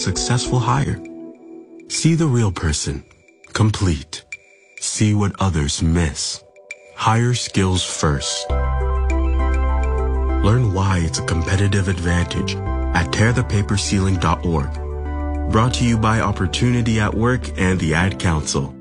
successful hire. See the real person. Complete. See what others miss. Hire skills first. Learn why it's a competitive advantage at tearthepaperceiling.org. Brought to you by Opportunity at Work and the Ad Council.